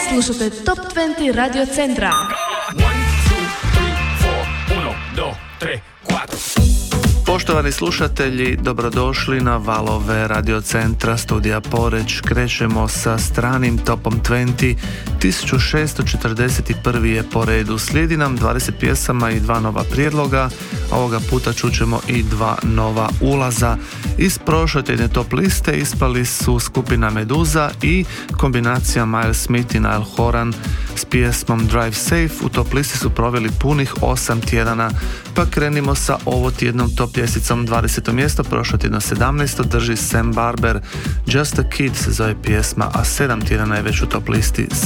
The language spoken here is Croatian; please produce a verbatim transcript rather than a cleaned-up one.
Slušate Top dvadeset Radio Centra. Poštovani slušatelji, dobrodošli na valove radiocentra studija Poreč. Krećemo sa stranim topom dvadeset. tisuću šesto četrdeset prvi je po redu. Slijedi nam dvadeset pjesama i dva nova prijedloga. Ovoga puta čućemo i dva nova ulaza. Iz prošle tjedne top liste ispali su skupina Meduza i kombinacija Miles Smith i Niall Horan s pjesmom Drive Safe. U top listi su proveli punih osam tjedana. Pa krenimo sa ovo tjednom top ljestvicom. dvadeseto mjesto, prošlo tjedno sedamnaesto drži Sam Barber. Just a Kid se zove pjesma, a sedam tjedana je već u top listi